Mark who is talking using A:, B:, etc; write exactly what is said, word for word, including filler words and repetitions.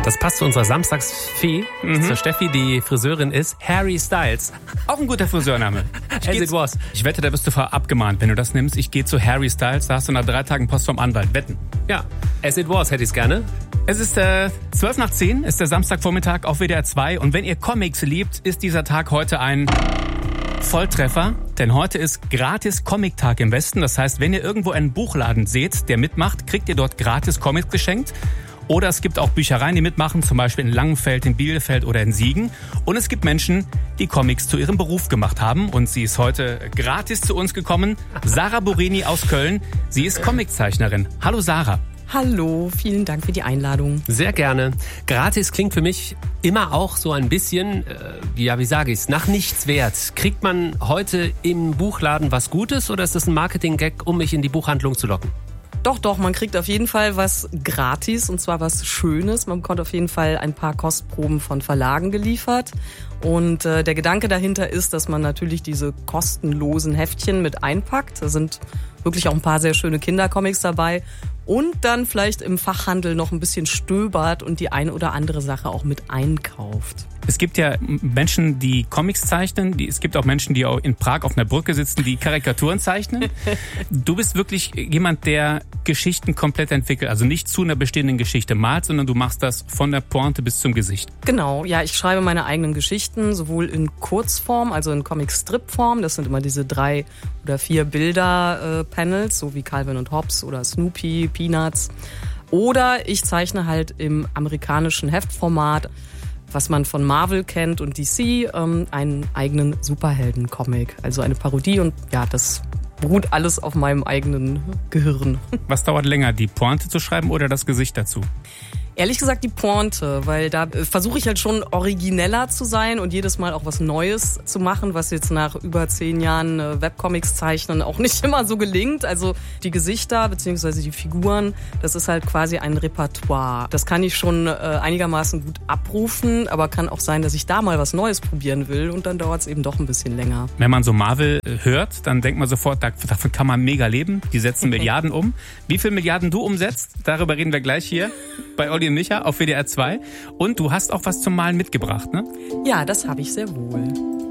A: Das passt zu unserer Samstagsfee, mhm. zur Steffi, die Friseurin ist. Harry Styles. Auch ein guter Friseurname. As it was.
B: Ich wette, da bist du vorab abgemahnt, wenn du das nimmst. Ich gehe zu Harry Styles, da hast du nach drei Tagen Post vom Anwalt. Wetten.
A: Ja, as it was hätte ich es gerne.
B: Es ist äh, zwölf nach zehn, ist der Samstagvormittag auf W D R zwei. Und wenn ihr Comics liebt, ist dieser Tag heute ein Volltreffer. Denn heute ist gratis Comic-Tag im Westen. Das heißt, wenn ihr irgendwo einen Buchladen seht, der mitmacht, kriegt ihr dort gratis Comics geschenkt. Oder es gibt auch Büchereien, die mitmachen, zum Beispiel in Langenfeld, in Bielefeld oder in Siegen. Und es gibt Menschen, die Comics zu ihrem Beruf gemacht haben. Und sie ist heute gratis zu uns gekommen. Sarah Burini aus Köln. Sie ist Comiczeichnerin. Hallo Sarah.
C: Hallo, vielen Dank für die Einladung.
A: Sehr gerne. Gratis klingt für mich immer auch so ein bisschen, äh, ja, wie sage ich es, nach nichts wert. Kriegt man heute im Buchladen was Gutes oder ist das ein Marketing-Gag, um mich in die Buchhandlung zu locken?
C: Doch, doch, man kriegt auf jeden Fall was gratis und zwar was Schönes. Man bekommt auf jeden Fall ein paar Kostproben von Verlagen geliefert. Und äh, der Gedanke dahinter ist, dass man natürlich diese kostenlosen Heftchen mit einpackt. Da sind wirklich auch ein paar sehr schöne Kindercomics dabei. Und dann vielleicht im Fachhandel noch ein bisschen stöbert und die eine oder andere Sache auch mit einkauft.
B: Es gibt ja Menschen, die Comics zeichnen. Die, es gibt auch Menschen, die auch in Prag auf einer Brücke sitzen, die Karikaturen zeichnen. Du bist wirklich jemand, der Geschichten komplett entwickelt. Also nicht zu einer bestehenden Geschichte malt, sondern du machst das von der Pointe bis zum Gesicht.
C: Genau, ja, ich schreibe meine eigenen Geschichten, sowohl in Kurzform, also in Comic-Strip-Form. Das sind immer diese drei oder vier Bilder-Panels, äh, so wie Calvin und Hobbes oder Snoopy, Peanuts. Oder ich zeichne halt im amerikanischen Heftformat, was man von Marvel kennt und D C, ähm, einen eigenen Superhelden-Comic. Also eine Parodie und ja, das beruht alles auf meinem eigenen Gehirn.
B: Was dauert länger, die Pointe zu schreiben oder das Gesicht dazu?
C: Ehrlich gesagt die Pointe, weil da versuche ich halt schon origineller zu sein und jedes Mal auch was Neues zu machen, was jetzt nach über zehn Jahren Webcomics zeichnen auch nicht immer so gelingt. Also die Gesichter bzw. die Figuren, das ist halt quasi ein Repertoire. Das kann ich schon äh, einigermaßen gut abrufen, aber kann auch sein, dass ich da mal was Neues probieren will und dann dauert es eben doch ein bisschen länger.
B: Wenn man so Marvel hört, dann denkt man sofort, davon kann man mega leben. Die setzen Milliarden um. Wie viel Milliarden du umsetzt, darüber reden wir gleich hier bei Olli und Micha auf W D R zwei. Und du hast auch was zum Malen mitgebracht, ne?
C: Ja, das habe ich sehr wohl.